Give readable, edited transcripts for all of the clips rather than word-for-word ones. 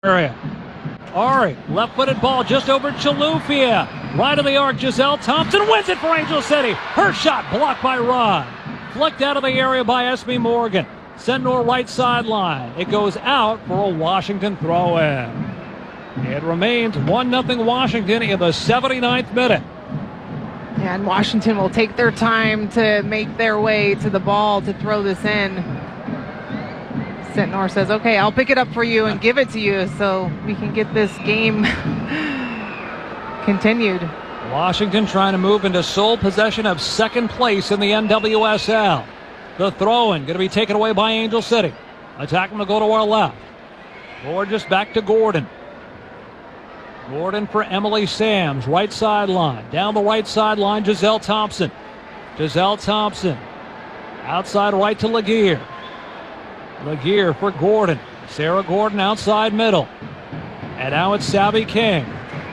area. Ari, left-footed ball just over Chilufya. Right of the arc, Giselle Thompson wins it for Angel City. Her shot blocked by Rudd. Flicked out of the area by Esme Morgan. Sentnor right sideline. It goes out for a Washington throw-in. It remains 1-0 Washington in the 79th minute. Yeah, and Washington will take their time to make their way to the ball to throw this in. Sentnor says, okay, I'll pick it up for you and give it to you so we can get this game continued. Washington trying to move into sole possession of second place in the NWSL. The throw-in going to be taken away by Angel City. Attacking to go to our left. Borges back to Gordon. Gordon for Emily Sams, right sideline. Down the right sideline, Giselle Thompson. Giselle Thompson. Outside right to Laguerre. Laguerre for Gordon. Sarah Gordon outside middle. And now it's Savvy King.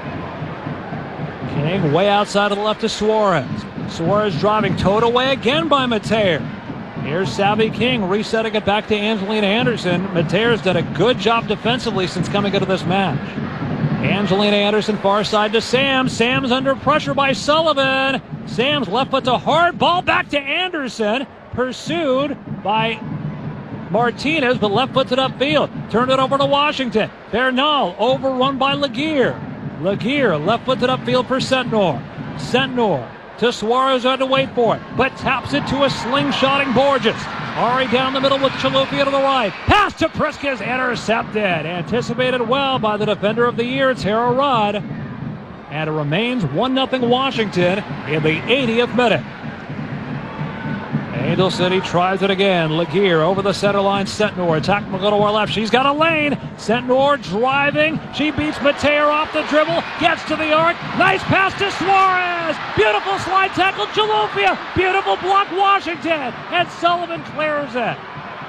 King way outside of the left to Suarez. Suarez driving, towed away again by Mateer. Here's Savvy King resetting it back to Angelina Anderson. Mateer's done a good job defensively since coming into this match. Angelina Anderson far side to Sams. Sams under pressure by Sullivan. Sams left foot to hard. Ball back to Anderson. Pursued by Martinez, but left footed upfield. Turned it over to Washington. Bernal overrun by Laguerre. Laguerre left footed upfield for Sentnor. Sentnor to Suarez, had to wait for it, but taps it to a slingshotting Borges. Ari down the middle with Chilufya to the right. Pass to Priska is intercepted. Anticipated well by the defender of the year, Tara Rudd. And it remains 1-0 Washington in the 80th minute. Angel City tries it again. Laguerre over the center line. Sentnor attack will go to our left. She's got a lane. Sentnor driving. She beats Mateer off the dribble. Gets to the arc. Nice pass to Suarez. Beautiful slide tackle. Chilufya. Beautiful block Washington. And Sullivan clears it.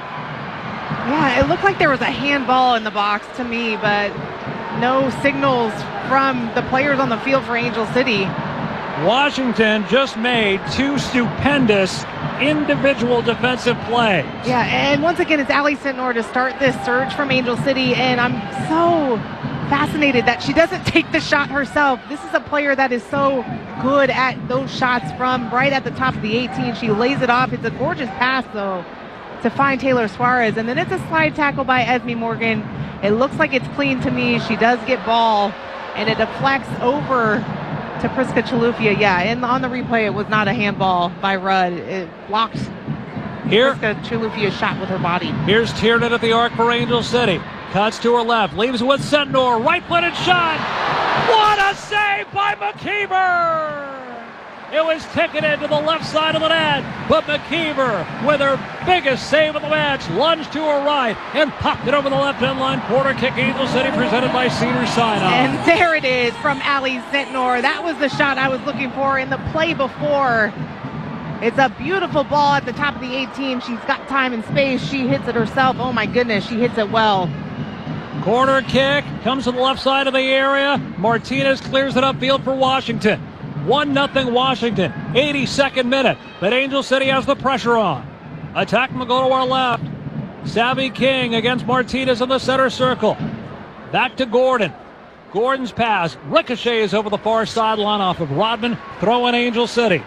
Yeah, it looked like there was a handball in the box to me, but no signals from the players on the field for Angel City. Washington just made two stupendous individual defensive plays. Yeah, and once again, it's Allie Sentnor to start this surge from Angel City, and I'm so fascinated that she doesn't take the shot herself. This is a player that is so good at those shots from right at the top of the 18. She lays it off. It's a gorgeous pass, though, to find Taylor Suarez, and then it's a slide tackle by Esme Morgan. It looks like it's clean to me. She does get ball, and it deflects over to Priska Chilufya. Yeah, and on the replay, it was not a handball by Rudd. It blocked Priska Chilufya's shot with her body. Here's Tiernan at the arc for Angel City. Cuts to her left, leaves with Sentnor. Right-footed shot. What a save by McKeever! It was ticketed to the left side of the net, but McKeever, with her biggest save of the match, lunged to her right and popped it over the left-hand line. Corner kick, Angel City, presented by Cedars-Sinai. And there it is from Allie Sentnor. That was the shot I was looking for in the play before. It's a beautiful ball at the top of the 18. She's got time and space. She hits it herself. Oh, my goodness, she hits it well. Corner kick comes to the left side of the area. Martinez clears it upfield for Washington. 1-0 Washington, 82nd minute, but Angel City has the pressure on. Attack will go to our left. Savvy King against Martinez in the center circle. Back to Gordon. Gordon's pass ricochets over the far sideline off of Rodman, throwing Angel City.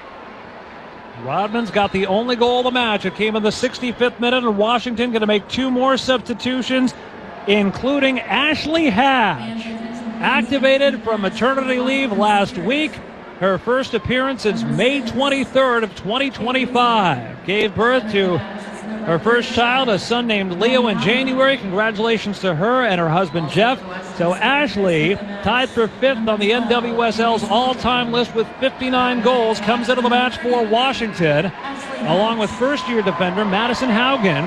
Rodman's got the only goal of the match. It came in the 65th minute, and Washington going to make two more substitutions, including Ashley Hatch, activated from maternity leave last week. Her first appearance since May 23rd of 2025. Gave birth to her first child, a son named Leo, in January. Congratulations to her and her husband, Jeff. So Ashley, tied for 5th on the NWSL's all-time list with 59 goals, comes into the match for Washington, along with first-year defender Madison Haugen.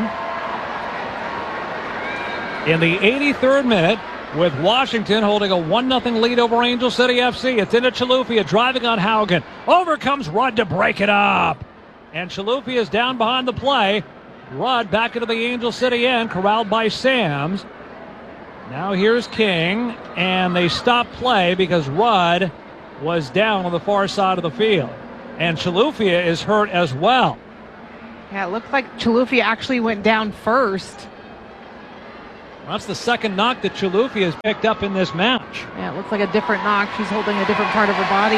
In the 83rd minute, with Washington holding a 1-0 lead over Angel City FC. It's into Chilufya, driving on Haugen. Over comes Rudd to break it up. And Chilufya is down behind the play. Rudd back into the Angel City end, corralled by Sams. Now here's King, and they stop play because Rudd was down on the far side of the field. And Chilufya is hurt as well. Yeah, it looks like Chilufya actually went down first. That's the second knock that Chilufya has picked up in this match. Yeah, it looks like a different knock. She's holding a different part of her body.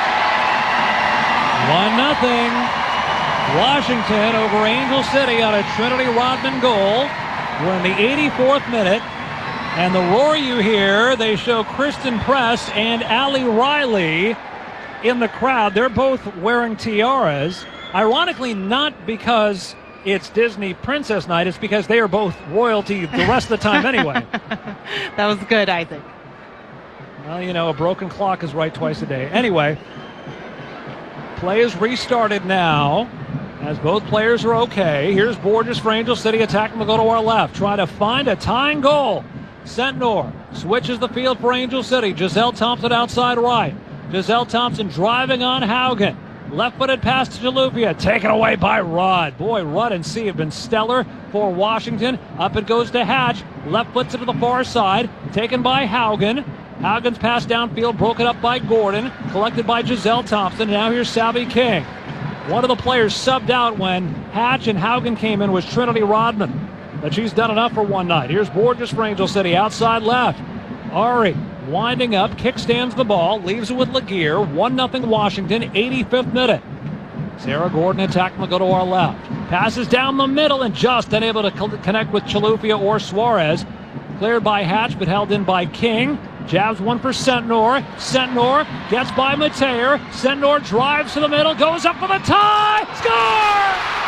1-0. Washington over Angel City on a Trinity Rodman goal. We're in the 84th minute. And the roar you hear, they show Kristen Press and Allie Riley in the crowd. They're both wearing tiaras. Ironically, not because it's Disney Princess Night. It's because they are both royalty the rest of the time anyway. That was good, Isaac. Well, you know, a broken clock is right twice a day. Anyway, play is restarted now as both players are okay. Here's Borges for Angel City attacking. Will go to our left. Trying to find a tying goal. Sentnor switches the field for Angel City. Giselle Thompson outside right. Giselle Thompson driving on Haugen. Left-footed pass to Chilufya. Taken away by Rudd. Boy, Rudd and C have been stellar for Washington. Up it goes to Hatch. Left foots it to the far side. Taken by Haugen. Haugen's pass downfield. Broken up by Gordon. Collected by Giselle Thompson. Now here's Salvi King. One of the players subbed out when Hatch and Haugen came in was Trinity Rodman. But she's done enough for one night. Here's Borges for Angel City. Outside left. Ari winding up. Kickstands the ball. Leaves it with Laguerre. 1-0 Washington. 85th minute. Sarah Gordon attacking will go to our left. Passes down the middle and just unable to connect with Chilufya or Suarez. Cleared by Hatch but held in by King. Jabs one for Sentnor. Sentnor gets by Mateer. Sentnor drives to the middle. Goes up for the tie. Score!